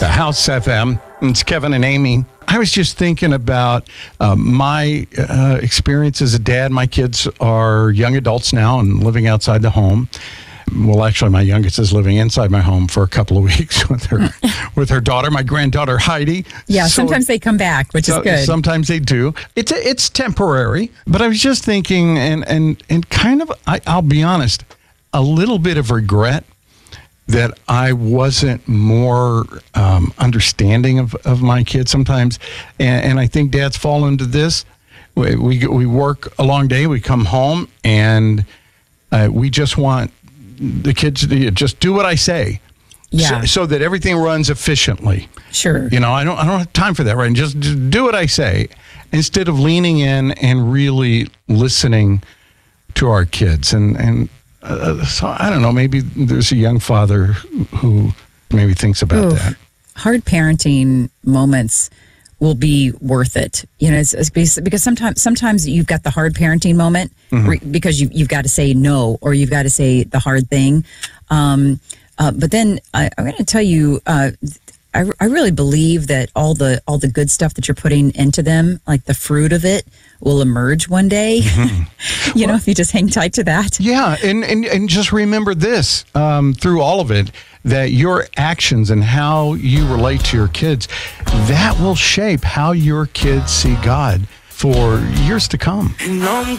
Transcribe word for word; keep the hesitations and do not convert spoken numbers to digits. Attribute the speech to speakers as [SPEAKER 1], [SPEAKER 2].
[SPEAKER 1] The House F M. It's Kevin and Amy. I was just thinking about uh, my uh, experience as a dad. My kids are young adults now and living outside the home. Well, actually, my youngest is living inside my home for a couple of weeks with her with her daughter, my granddaughter Heidi.
[SPEAKER 2] Yeah,
[SPEAKER 1] so,
[SPEAKER 2] sometimes they come back, which
[SPEAKER 1] so,
[SPEAKER 2] is good.
[SPEAKER 1] Sometimes they do. It's it's temporary, but I was just thinking, and and and kind of, I, I'll be honest, a little bit of regret that I wasn't more um, understanding of, of my kids sometimes. And, and I think dads fall into this. We, we we work a long day, we come home, and uh, we just want the kids to just do what I say.
[SPEAKER 2] Yeah.
[SPEAKER 1] So, so that everything runs efficiently.
[SPEAKER 2] Sure.
[SPEAKER 1] You know, I don't I don't have time for that, right? Just, just do what I say instead of leaning in and really listening to our kids. And, and Uh, so I don't know, maybe there's a young father who maybe thinks about
[SPEAKER 2] Ooh,
[SPEAKER 1] that.
[SPEAKER 2] Hard parenting moments will be worth it. You know, it's, it's because sometimes sometimes you've got the hard parenting moment mm-hmm. re, because you, you've got to say no or you've got to say the hard thing. Um, uh, but then I, I'm going to tell you, uh, I, I really believe that all the all the good stuff that you're putting into them, like the fruit of it, will emerge one day. Mm-hmm. you well, know, if you just hang tight to that.
[SPEAKER 1] Yeah, and, and, and just remember this, um, through all of it, that your actions and how you relate to your kids, that will shape how your kids see God for years to come.